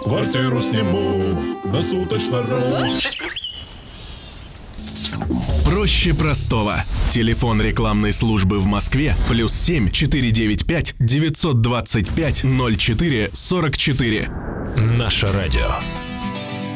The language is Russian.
Квартиру сниму на суточно-ру. Проще простого. Телефон рекламной службы в Москве +7 495 925 04 44. Наше радио.